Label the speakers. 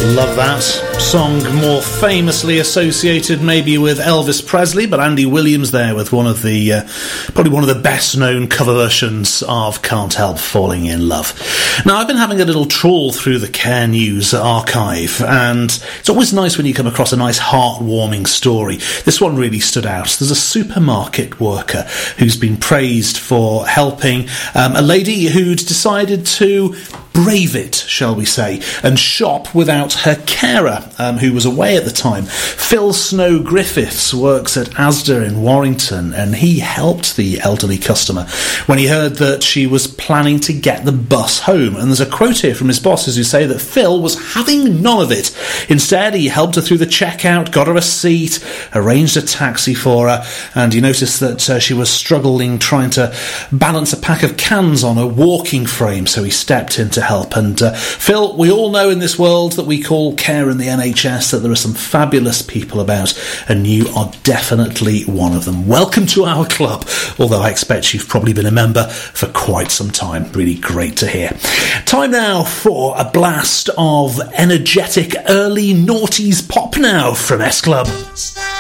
Speaker 1: Love that. Song more famously associated maybe with Elvis Presley, but Andy Williams there with one of the probably one of the best known cover versions of Can't Help Falling in Love. Now, I've been having a little trawl through the Care News archive, and it's always nice when you come across a nice heartwarming story. This one really stood out. There's a supermarket worker who's been praised for helping a lady who'd decided to brave it, shall we say, and shop without her carer, who was away at the time. Phil Snow Griffiths works at Asda in Warrington, and he helped the elderly customer when he heard that she was planning to get the bus home. And there's a quote here from his bosses who say that Phil was having none of it. Instead, he helped her through the checkout, got her a seat, arranged a taxi for her, and he noticed that she was struggling trying to balance a pack of cans on a walking frame, so he stepped in to help. And Phil, we all know in this world that we call care in the NHS that there are some fabulous people about, and you are definitely one of them. Welcome to our club, although I expect you've probably been a member for quite some time. Really great to hear. Time now for a blast of energetic early noughties pop now from S Club.